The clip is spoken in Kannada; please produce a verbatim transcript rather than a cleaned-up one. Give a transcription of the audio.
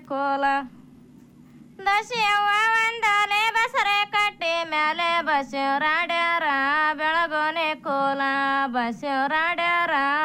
ಕೋಲ ದಶಿಯವ್ವ ಒಂದಲೆ ಬಸರೆ ಕಟ್ಟಿ ಮೇಲೆ ಬಸ್ಸರಾಡ್ಯಾರ ಬೆಳಗೋನೆ ಕೋಲ ಬಸ್ಸರಾಡ್ಯಾರ